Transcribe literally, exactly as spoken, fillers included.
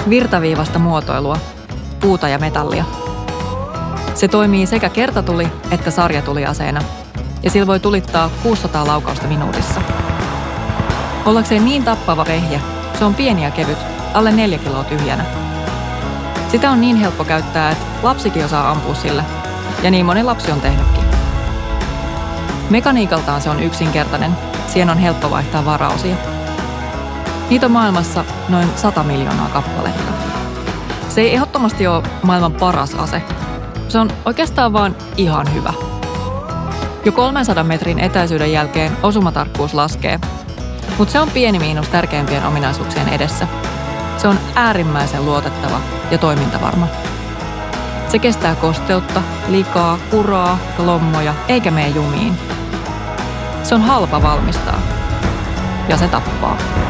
Virtaviivasta muotoilua, puuta ja metallia. Se toimii sekä kertatuli- että sarjatuliaseena, ja sillä voi tulittaa kuusisataa laukausta minuutissa. Ollakseen niin tappava vehje, se on pieni ja kevyt, alle neljä kiloa tyhjänä. Sitä on niin helppo käyttää, että lapsikin osaa ampua sillä, ja niin moni lapsi on tehnytkin. Mekaniikaltaan se on yksinkertainen, siihen on helppo vaihtaa varaosia. Niitä on maailmassa noin sata miljoonaa kappaletta. Se ei ehdottomasti ole maailman paras ase. Se on oikeastaan vaan ihan hyvä. Jo kolmensadan metrin etäisyyden jälkeen osumatarkkuus laskee, mutta se on pieni miinus tärkeimpien ominaisuuksien edessä. Se on äärimmäisen luotettava ja toimintavarma. Se kestää kosteutta, likaa, kuraa, lommoja eikä mene jumiin. Se on halpa valmistaa ja se tappaa.